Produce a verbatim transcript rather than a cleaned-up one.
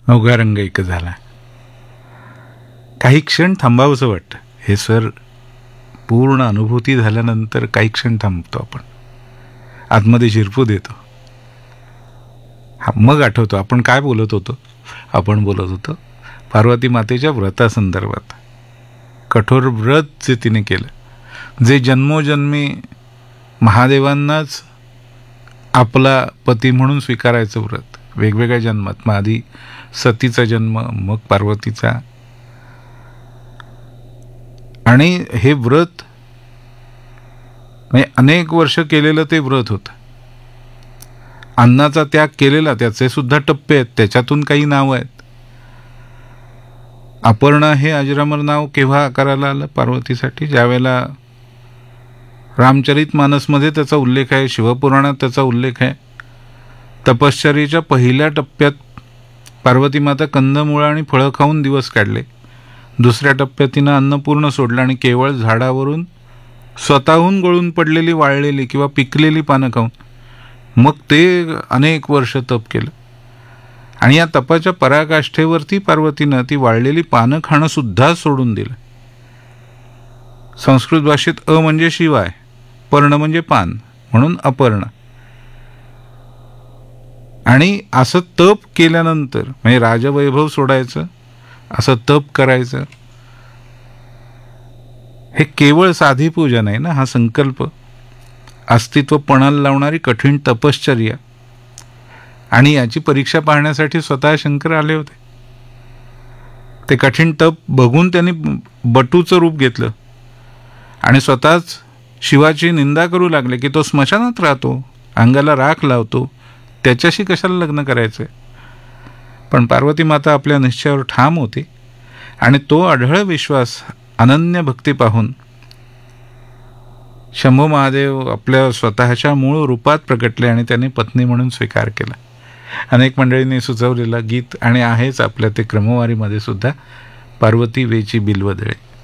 अवघा रंग एक झाला. काही क्षण थांबावंसं वाटतं. हे सर पूर्ण अनुभूती झाल्यानंतर काही क्षण थांबतो आपण, आतमध्ये शिरपू देतो. हा मग आठवतो आपण काय बोलत होतो. आपण बोलत होतो पार्वती मातेच्या व्रतासंदर्भात. कठोर व्रत जे तिने केलं, जे जन्मोजन्मी महादेवांनाच आपला पती म्हणून स्वीकारायचं व्रत, वेगवेगळ्या जन्मात, मग आधी सतीचा जन्म, मग पार्वतीचा. आणि हे व्रत म्हणजे अनेक वर्ष केलेलं ते व्रत होतं. अन्नाचा त्याग केलेला, त्याचे सुद्धा टप्पे आहेत, त्याच्यातून काही नाव आहेत. अपर्णा हे अजरामर नाव केव्हा आकाराला आलं पार्वतीसाठी? ज्यावेळेला रामचरित मानसमध्ये त्याचा उल्लेख आहे, शिवपुराणात त्याचा उल्लेख आहे. तपश्चर्येच्या पहिल्या टप्प्यात पार्वती माता कंदमुळं आणि फळं खाऊन दिवस काढले. दुसऱ्या टप्प्यात तिनं अन्नपूर्ण सोडलं आणि केवळ झाडावरून स्वतःहून गळून पडलेली, वाळलेली किंवा पिकलेली पानं खाऊन मग ते अनेक वर्ष तप केलं. आणि या तपाच्या पराकाष्ठेवरती पार्वतीनं ती वाळलेली पानं खाणं सुद्धा सोडून दिलं. संस्कृत भाषेत अ म्हणजे शिवाय, पर्ण म्हणजे पान, म्हणून अपर्ण. आणि असं तप केल्यानंतर म्हणजे राजवैभव सोडायचं, असं तप करायचं, हे केवळ साधी पूजा नाही ना. हा संकल्प, अस्तित्व पणाला लावणारी कठीण तपश्चर्या. आणि याची परीक्षा पाहण्यासाठी स्वतः शंकर आले होते. ते कठीण तप बघून त्यांनी बटूचं रूप घेतलं आणि स्वतःच शिवाची निंदा करू लागले की तो स्मशानात राहतो, अंगाला राख लावतो, त्याच्याशी कशाला लग्न करायचंय. पण पार्वती माता आपल्या निश्चयावर ठाम होती आणि तो अढळ विश्वास, अनन्य भक्ती पाहून शंभू महादेव आपल्या स्वतःच्या मूळ रूपात प्रकटले आणि त्यांनी पत्नी म्हणून स्वीकार केला. अनेक मंडळींनी सुचवलेलं गीत आणि आहेच आपल्या ते क्रमवारीमध्ये सुद्धा, पार्वती वेची बिल्वदळे.